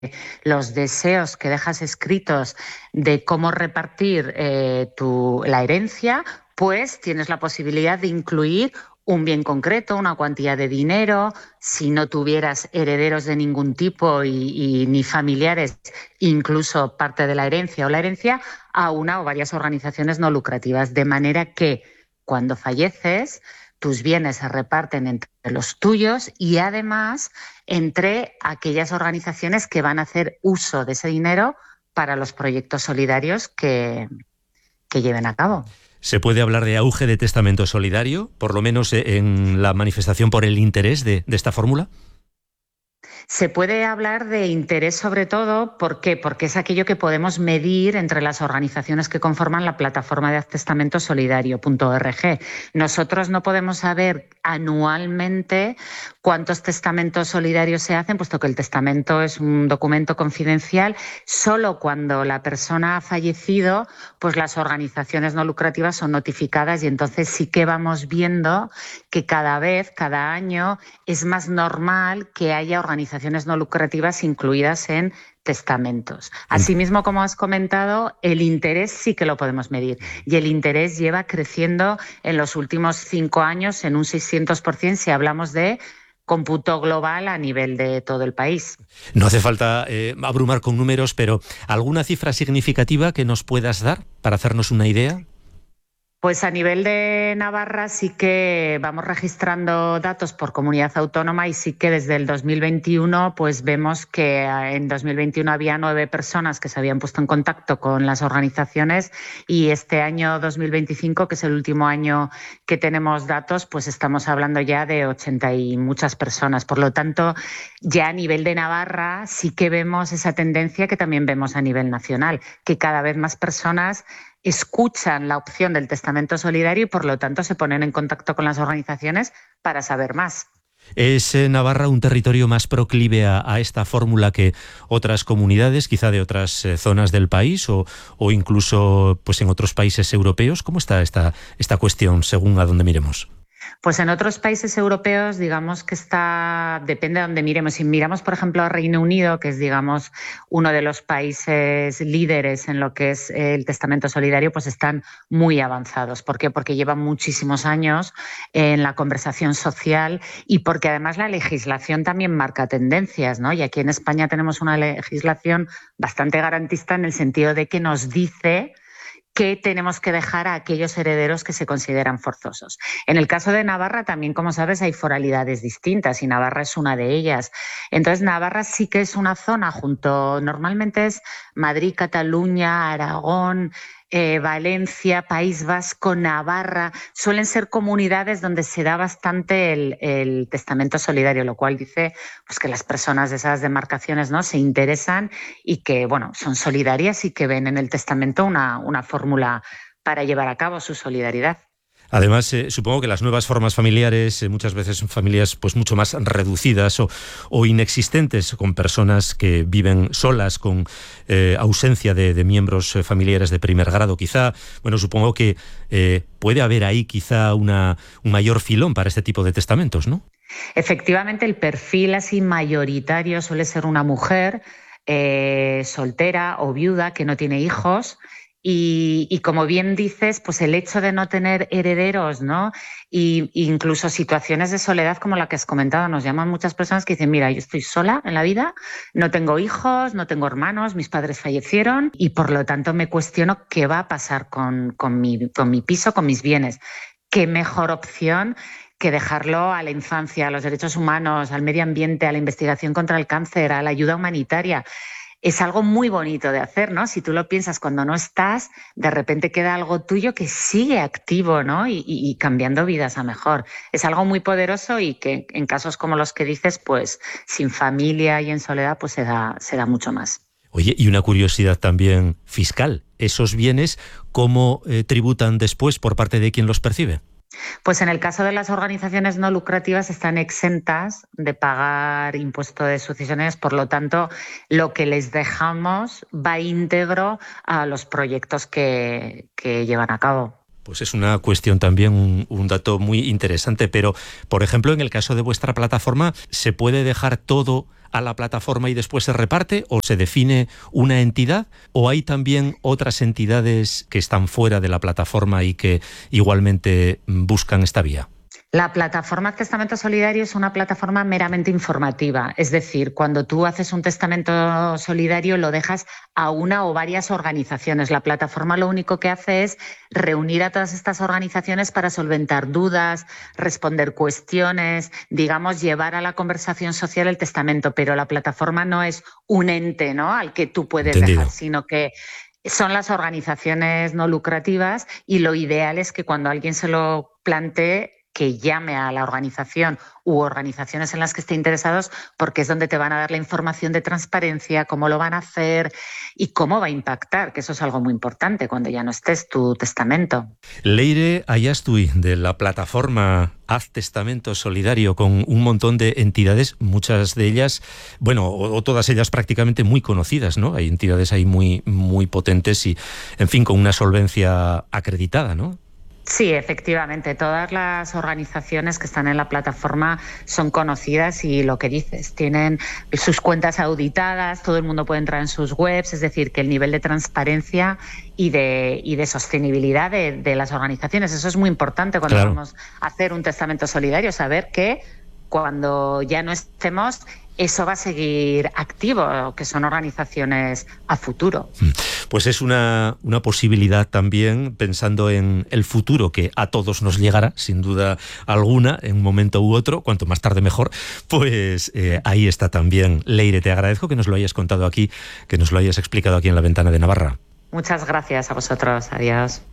los deseos que dejas escritos de cómo repartir la herencia, pues tienes la posibilidad de incluir un bien concreto, una cuantía de dinero. Si no tuvieras herederos de ningún tipo y ni familiares, incluso parte de la herencia o la herencia a una o varias organizaciones no lucrativas, de manera que cuando falleces tus bienes se reparten entre los tuyos y además entre aquellas organizaciones que van a hacer uso de ese dinero para los proyectos solidarios que lleven a cabo. ¿Se puede hablar de auge de testamento solidario, por lo menos en la manifestación por el interés de esta fórmula? Se puede hablar de interés sobre todo, ¿por qué? Porque es aquello que podemos medir entre las organizaciones que conforman la plataforma de testamento solidario.org. Nosotros no podemos saber anualmente cuántos testamentos solidarios se hacen, puesto que el testamento es un documento confidencial. Solo cuando la persona ha fallecido, pues las organizaciones no lucrativas son notificadas y entonces sí que vamos viendo que cada año, es más normal que haya organizaciones no lucrativas incluidas en testamentos. Asimismo, como has comentado, el interés sí que lo podemos medir y el interés lleva creciendo en los últimos 5 años en un 600% si hablamos de cómputo global a nivel de todo el país. No hace falta abrumar con números, pero ¿alguna cifra significativa que nos puedas dar para hacernos una idea? Pues a nivel de Navarra sí que vamos registrando datos por comunidad autónoma y sí que desde el 2021 pues vemos que en 2021 había 9 personas que se habían puesto en contacto con las organizaciones y este año 2025, que es el último año que tenemos datos, pues estamos hablando ya de 80 y muchas personas. Por lo tanto, ya a nivel de Navarra sí que vemos esa tendencia que también vemos a nivel nacional, que cada vez más personas escuchan la opción del testamento solidario y por lo tanto se ponen en contacto con las organizaciones para saber más. ¿Es Navarra un territorio más proclive a esta fórmula que otras comunidades, quizá de otras zonas del país o incluso pues en otros países europeos? ¿Cómo está esta cuestión según a dónde miremos? Pues en otros países europeos, digamos que depende de dónde miremos. Si miramos, por ejemplo, a Reino Unido, que es, digamos, uno de los países líderes en lo que es el testamento solidario, pues están muy avanzados. ¿Por qué? Porque llevan muchísimos años en la conversación social y porque además la legislación también marca tendencias, ¿no? Y aquí en España tenemos una legislación bastante garantista en el sentido de que nos dice que tenemos que dejar a aquellos herederos que se consideran forzosos. En el caso de Navarra también, como sabes, hay foralidades distintas y Navarra es una de ellas. Entonces, Navarra sí que es una zona normalmente es Madrid, Cataluña, Aragón, Valencia, País Vasco, Navarra, suelen ser comunidades donde se da bastante el testamento solidario, lo cual dice pues, que las personas de esas demarcaciones, ¿no?, se interesan y que son solidarias y que ven en el testamento una fórmula para llevar a cabo su solidaridad. Además, supongo que las nuevas formas familiares, muchas veces son familias pues mucho más reducidas o inexistentes, con personas que viven solas, con ausencia de miembros familiares de primer grado. Quizá, supongo que puede haber ahí quizá un mayor filón para este tipo de testamentos, ¿no? Efectivamente, el perfil así mayoritario suele ser una mujer soltera o viuda que no tiene hijos. Y como bien dices, pues el hecho de no tener herederos, ¿no?, y incluso situaciones de soledad como la que has comentado, nos llaman muchas personas que dicen, mira, yo estoy sola en la vida, no tengo hijos, no tengo hermanos, mis padres fallecieron y por lo tanto me cuestiono qué va a pasar con mi piso, con mis bienes. ¿Qué mejor opción que dejarlo a la infancia, a los derechos humanos, al medio ambiente, a la investigación contra el cáncer, a la ayuda humanitaria? Es algo muy bonito de hacer, ¿no? Si tú lo piensas cuando no estás, de repente queda algo tuyo que sigue activo, ¿no? Y cambiando vidas a mejor. Es algo muy poderoso y que en casos como los que dices, pues sin familia y en soledad, pues se da mucho más. Oye, y una curiosidad también fiscal. ¿Esos bienes cómo tributan después por parte de quien los percibe? Pues en el caso de las organizaciones no lucrativas están exentas de pagar impuesto de sucesiones, por lo tanto, lo que les dejamos va íntegro a los proyectos que llevan a cabo. Pues es una cuestión también, un dato muy interesante, pero, por ejemplo, en el caso de vuestra plataforma, ¿se puede dejar todo a la plataforma y después se reparte, o se define una entidad, o hay también otras entidades que están fuera de la plataforma y que igualmente buscan esta vía? La plataforma Testamento Solidario es una plataforma meramente informativa, es decir, cuando tú haces un testamento solidario lo dejas a una o varias organizaciones. La plataforma lo único que hace es reunir a todas estas organizaciones para solventar dudas, responder cuestiones, digamos, llevar a la conversación social el testamento, pero la plataforma no es un ente, ¿no?, al que tú puedes dejar, sino que son las organizaciones no lucrativas, y lo ideal es que cuando alguien se lo plantee, que llame a la organización u organizaciones en las que esté interesados, porque es donde te van a dar la información de transparencia, cómo lo van a hacer y cómo va a impactar, que eso es algo muy importante cuando ya no estés tu testamento. Leire Ayastui, de la plataforma Haz Testamento Solidario, con un montón de entidades, muchas de ellas, bueno, o todas ellas prácticamente muy conocidas, ¿no? Hay entidades ahí muy, muy potentes y, en fin, con una solvencia acreditada, ¿no? Sí, efectivamente. Todas las organizaciones que están en la plataforma son conocidas y lo que dices, tienen sus cuentas auditadas, todo el mundo puede entrar en sus webs, es decir, que el nivel de transparencia y de sostenibilidad de las organizaciones, eso es muy importante cuando vamos a hacer un testamento solidario, saber que cuando ya no estemos, eso va a seguir activo, que son organizaciones a futuro. Pues es una posibilidad también, pensando en el futuro que a todos nos llegará, sin duda alguna, en un momento u otro, cuanto más tarde mejor, pues ahí está también. Leire, te agradezco que nos lo hayas contado aquí, que nos lo hayas explicado aquí en La Ventana de Navarra. Muchas gracias a vosotros. Adiós.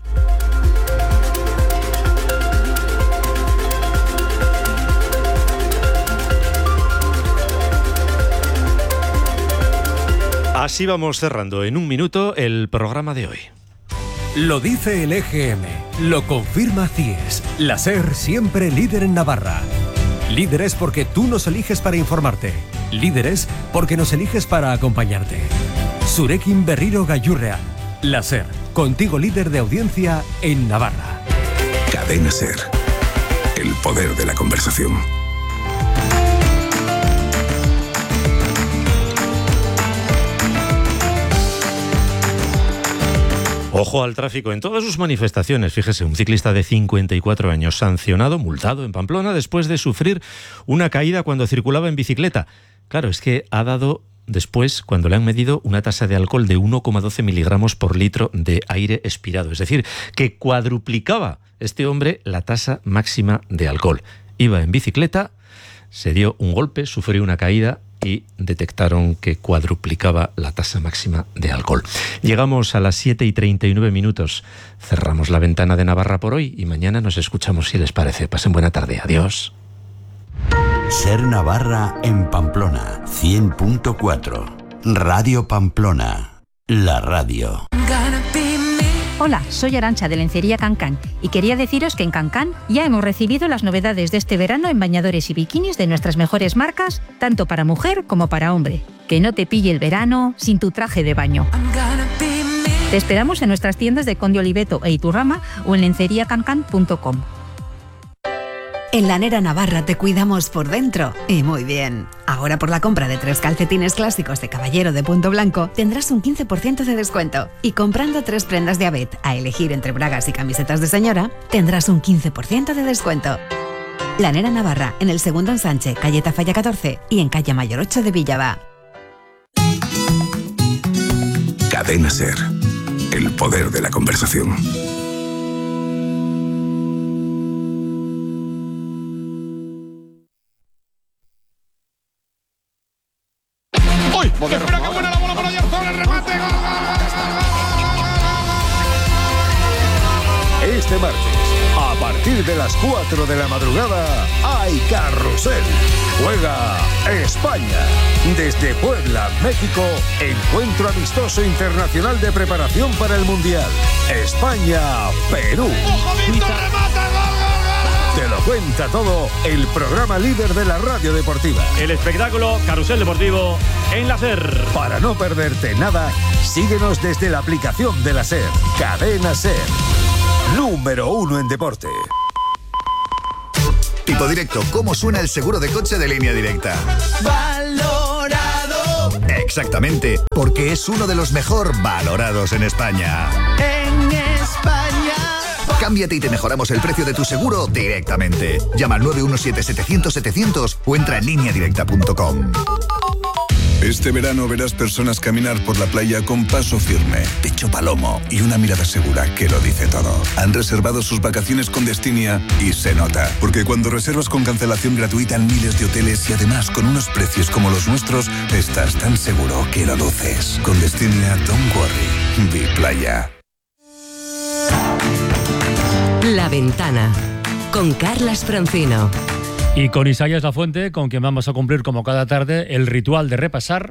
Así vamos cerrando en un minuto el programa de hoy. Lo dice el EGM, lo confirma CIES. La SER, siempre líder en Navarra. Líderes porque tú nos eliges para informarte. Líderes porque nos eliges para acompañarte. Zurekin Berriro Gaiurrea. La SER, contigo líder de audiencia en Navarra. Cadena SER. El poder de la conversación. Ojo al tráfico en todas sus manifestaciones. Fíjese, un ciclista de 54 años sancionado, multado en Pamplona después de sufrir una caída cuando circulaba en bicicleta. Claro, es que ha dado después, cuando le han medido, una tasa de alcohol de 1,12 miligramos por litro de aire expirado. Es decir, que cuadruplicaba este hombre la tasa máxima de alcohol. Iba en bicicleta, se dio un golpe, sufrió una caída y detectaron que cuadruplicaba la tasa máxima de alcohol. Llegamos a las 7:39. Cerramos La Ventana de Navarra por hoy y mañana nos escuchamos, si les parece. Pasen buena tarde. Adiós. SER Navarra en Pamplona, 100.4. Radio Pamplona, la radio. Hola, soy Arantxa de Lencería Cancán y quería deciros que en Cancán ya hemos recibido las novedades de este verano en bañadores y bikinis de nuestras mejores marcas, tanto para mujer como para hombre. Que no te pille el verano sin tu traje de baño. Te esperamos en nuestras tiendas de Conde Oliveto e Iturrama o en lenceriacancán.com. En Lanera Navarra te cuidamos por dentro y muy bien. Ahora por la compra de 3 calcetines clásicos de caballero de punto blanco tendrás un 15% de descuento. Y comprando 3 prendas de Avet a elegir entre bragas y camisetas de señora, tendrás un 15% de descuento. Lanera Navarra, en el segundo ensanche, calle Tafalla 14 y en calle Mayor 8 de Villaba. Cadena SER. El poder de la conversación. Espera que buena la bola para Oyarzún, el remate. Este martes, a partir de las 4 de la madrugada, hay carrusel. Juega España. Desde Puebla, México, encuentro amistoso internacional de preparación para el Mundial. España-Perú. Remata, gol. Te lo cuenta todo el programa líder de la radio deportiva. El espectáculo Carrusel Deportivo en la SER. Para no perderte nada, síguenos desde la aplicación de la SER. Cadena SER. número 1 en deporte. Tipo Directo, ¿cómo suena el seguro de coche de Línea Directa? ¡Valorado! Exactamente, porque es uno de los mejor valorados en España. En España. Cámbiate y te mejoramos el precio de tu seguro directamente. Llama al 917-700-700 o entra en lineadirecta.com. Este verano verás personas caminar por la playa con paso firme, pecho palomo y una mirada segura que lo dice todo. Han reservado sus vacaciones con Destinia y se nota, porque cuando reservas con cancelación gratuita en miles de hoteles y además con unos precios como los nuestros, estás tan seguro que lo luces. Con Destinia, don't worry, vi playa. La Ventana, con Carlas Francino. Y con Isaías Lafuente, con quien vamos a cumplir como cada tarde el ritual de repasar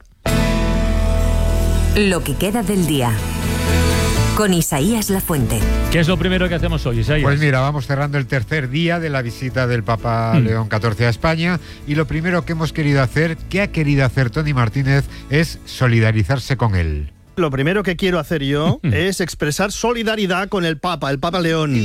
lo que queda del día. Con Isaías Lafuente. ¿Qué es lo primero que hacemos hoy, Isaías? Pues mira, vamos cerrando el tercer día de la visita del Papa León XIV a España, y lo primero que hemos querido hacer, que ha querido hacer Tony Martínez, es solidarizarse con él. Lo primero que quiero hacer yo es expresar solidaridad con el Papa León.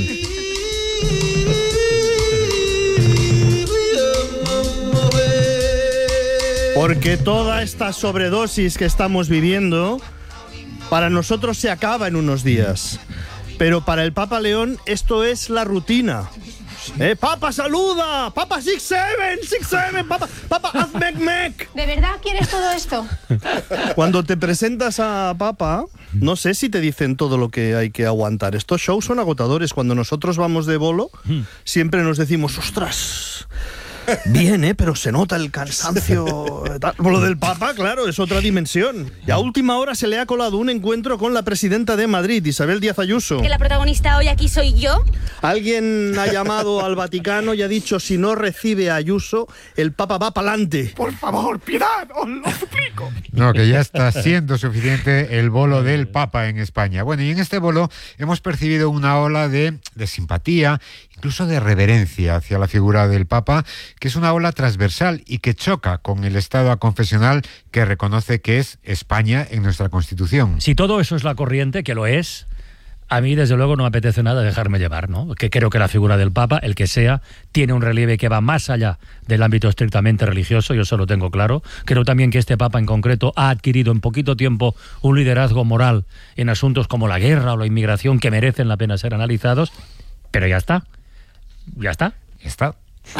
Porque toda esta sobredosis que estamos viviendo, para nosotros se acaba en unos días. Pero para el Papa León esto es la rutina. ¡Papa, saluda! ¡Papa, 6-7! ¡Papa, haz mec! ¿De verdad quieres todo esto? Cuando te presentas a Papa, no sé si te dicen todo lo que hay que aguantar. Estos shows son agotadores. Cuando nosotros vamos de bolo, siempre nos decimos, ¡ostras! Bien, pero se nota el cansancio. Lo del Papa, claro, es otra dimensión. Y a última hora se le ha colado un encuentro con la presidenta de Madrid, Isabel Díaz Ayuso. ¿Que la protagonista hoy aquí soy yo? Alguien ha llamado al Vaticano y ha dicho, si no recibe a Ayuso, el Papa va pa'lante. Por favor, piedad, os lo suplico. No, que ya está siendo suficiente el bolo del Papa en España. Bueno, y en este bolo hemos percibido una ola de simpatía, incluso de reverencia hacia la figura del Papa, que es una ola transversal y que choca con el Estado aconfesional que reconoce que es España en nuestra Constitución. Si todo eso es la corriente, que lo es, a mí desde luego no me apetece nada dejarme llevar, ¿no? Que creo que la figura del Papa, el que sea, tiene un relieve que va más allá del ámbito estrictamente religioso, yo eso lo tengo claro. Creo también que este Papa en concreto ha adquirido en poquito tiempo un liderazgo moral en asuntos como la guerra o la inmigración que merecen la pena ser analizados, pero ya está. Ya está. Ya está.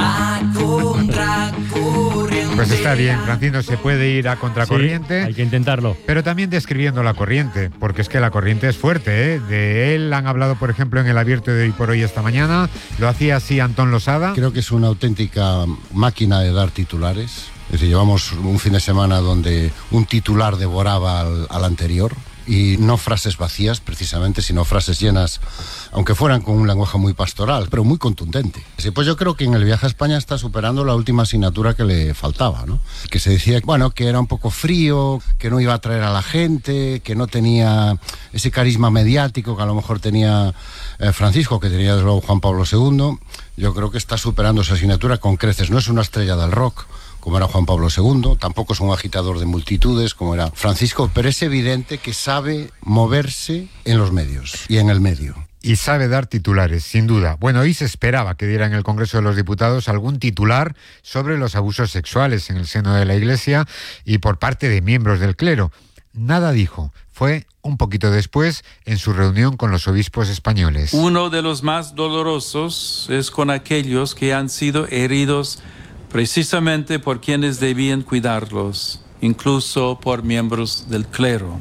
Pues está bien, Francino, se puede ir a contracorriente. Sí, hay que intentarlo. Pero también describiendo la corriente, porque es que la corriente es fuerte, ¿eh? De él han hablado, por ejemplo, en el Abierto de Hoy por Hoy esta mañana. Lo hacía así Antón Losada. Creo que es una auténtica máquina de dar titulares. Es decir, llevamos un fin de semana donde un titular devoraba al anterior. Y no frases vacías, precisamente, sino frases llenas, aunque fueran con un lenguaje muy pastoral, pero muy contundente. Sí, pues yo creo que en el viaje a España está superando la última asignatura que le faltaba, ¿no? Que se decía, bueno, que era un poco frío, que no iba a atraer a la gente, que no tenía ese carisma mediático que a lo mejor tenía Francisco, que tenía desde luego Juan Pablo II. Yo creo que está superando esa asignatura con creces. No es una estrella del rock, como era Juan Pablo II, tampoco es un agitador de multitudes, como era Francisco, pero es evidente que sabe moverse en los medios y en el medio. Y sabe dar titulares, sin duda. Bueno, hoy se esperaba que diera en el Congreso de los Diputados algún titular sobre los abusos sexuales en el seno de la Iglesia y por parte de miembros del clero. Nada dijo. Fue un poquito después en su reunión con los obispos españoles. Uno de los más dolorosos es con aquellos que han sido heridos precisamente por quienes debían cuidarlos, incluso por miembros del clero.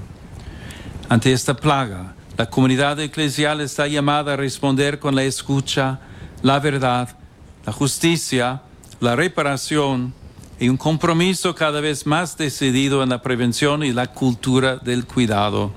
Ante esta plaga, la comunidad eclesial está llamada a responder con la escucha, la verdad, la justicia, la reparación y un compromiso cada vez más decidido en la prevención y la cultura del cuidado.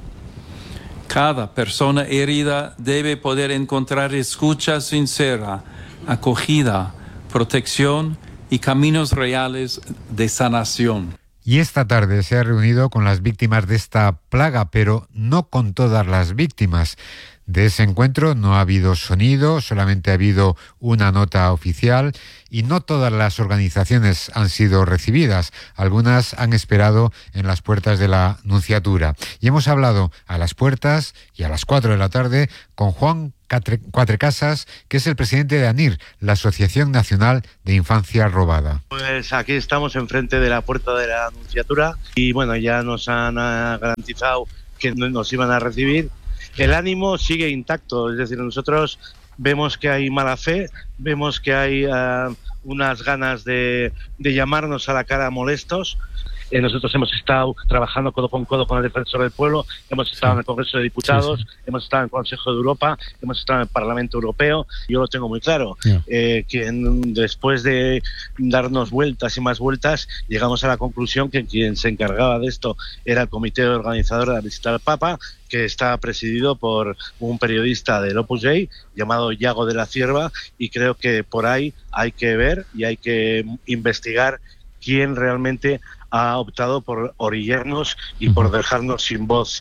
Cada persona herida debe poder encontrar escucha sincera, acogida, protección y caminos reales de sanación. Y esta tarde se ha reunido con las víctimas de esta plaga, pero no con todas las víctimas. De ese encuentro no ha habido sonido, solamente ha habido una nota oficial y no todas las organizaciones han sido recibidas. Algunas han esperado en las puertas de la Nunciatura. Y hemos hablado a las puertas y a las 4 de la tarde con Juan Cuatrecasas, que es el presidente de ANIR, la Asociación Nacional de Infancia Robada. Pues aquí estamos enfrente de la puerta de la Nunciatura y bueno, ya nos han garantizado que nos iban a recibir. El ánimo sigue intacto, es decir, nosotros vemos que hay mala fe, vemos que hay unas ganas de llamarnos a la cara molestos. Nosotros hemos estado trabajando codo con el Defensor del Pueblo, hemos estado en el Congreso de Diputados, hemos estado en el Consejo de Europa, hemos estado en el Parlamento Europeo. Yo lo tengo muy claro, que después de darnos vueltas y más vueltas, llegamos a la conclusión que quien se encargaba de esto era el comité organizador de la visita al Papa, que está presidido por un periodista del Opus Dei llamado Yago de la Cierva, y creo que por ahí hay que ver y hay que investigar quién realmente ha optado por orillarnos y por dejarnos sin voz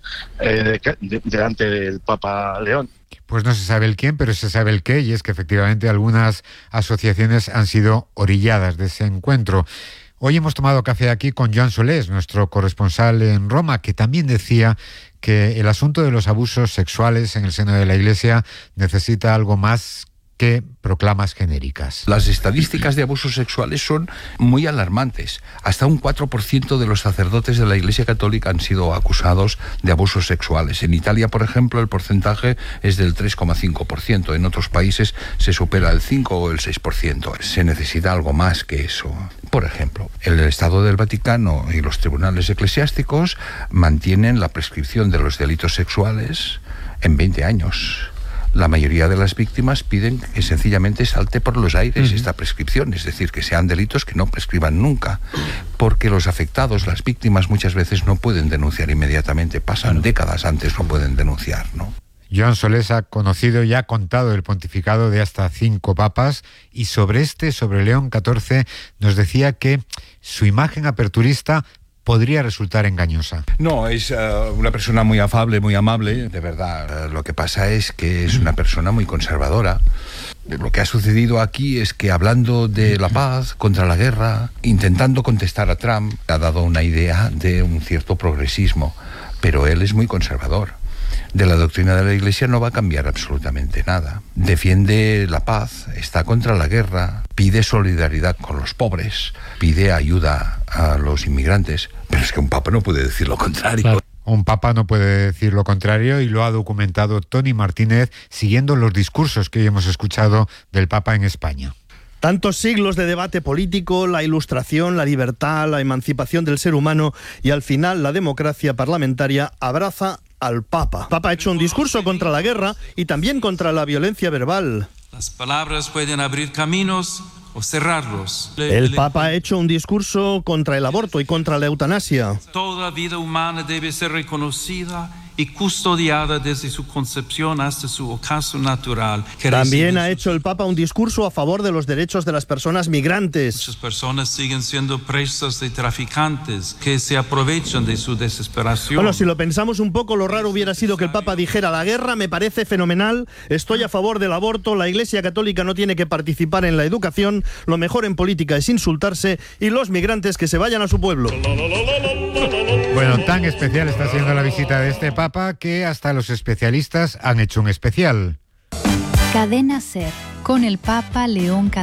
delante del Papa León. Pues no se sabe el quién, pero se sabe el qué, y es que efectivamente algunas asociaciones han sido orilladas de ese encuentro. Hoy hemos tomado café aquí con Joan Solés, nuestro corresponsal en Roma, que también decía que el asunto de los abusos sexuales en el seno de la Iglesia necesita algo más que proclamas genéricas. Las estadísticas de abusos sexuales son muy alarmantes. Hasta un 4% de los sacerdotes de la Iglesia Católica han sido acusados de abusos sexuales. En Italia, por ejemplo, el porcentaje es del 3,5%. En otros países se supera el 5 o el 6%. Se necesita algo más que eso. Por ejemplo, el Estado del Vaticano y los tribunales eclesiásticos mantienen la prescripción de los delitos sexuales en 20 años. La mayoría de las víctimas piden que sencillamente salte por los aires esta prescripción, es decir, que sean delitos que no prescriban nunca, porque los afectados, las víctimas, muchas veces no pueden denunciar inmediatamente, pasan décadas antes, no pueden denunciar, ¿no? Joan Solés ha conocido y ha contado el pontificado de hasta 5 papas, y sobre León XIV, nos decía que su imagen aperturista podría resultar engañosa. No, es una persona muy afable, muy amable, de verdad. Lo que pasa es que es una persona muy conservadora. Lo que ha sucedido aquí es que, hablando de la paz contra la guerra, intentando contestar a Trump, ha dado una idea de un cierto progresismo, pero él es muy conservador. De la doctrina de la Iglesia no va a cambiar absolutamente nada. Defiende la paz, está contra la guerra, pide solidaridad con los pobres, pide ayuda a los inmigrantes, pero es que un papa no puede decir lo contrario. Claro. Un papa no puede decir lo contrario, y lo ha documentado Tony Martínez siguiendo los discursos que hoy hemos escuchado del Papa en España. Tantos siglos de debate político, la ilustración, la libertad, la emancipación del ser humano y al final la democracia parlamentaria abraza al Papa. El Papa ha hecho un discurso contra la guerra y también contra la violencia verbal. Las palabras pueden abrir caminos o cerrarlos. El Papa ha hecho un discurso contra el aborto y contra la eutanasia. Toda vida humana debe ser reconocida y custodiada desde su concepción hasta su ocaso natural. También ha hecho el Papa un discurso a favor de los derechos de las personas migrantes. Muchas personas siguen siendo presas de traficantes que se aprovechan de su desesperación. Bueno, si lo pensamos un poco, lo raro hubiera sido que el Papa dijera: la guerra me parece fenomenal, estoy a favor del aborto, la Iglesia Católica no tiene que participar en la educación, lo mejor en política es insultarse, y los migrantes que se vayan a su pueblo. Bueno, tan especial está siendo la visita de este Papa que hasta los especialistas han hecho un especial. Cadena SER, con el Papa León XIV.